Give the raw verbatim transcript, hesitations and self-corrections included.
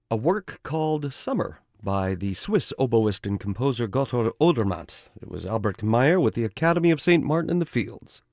A work called Summer by the Swiss oboist and composer Gotthard Odermatt. It was Albert Meyer with the Academy of Saint Martin in the Fields.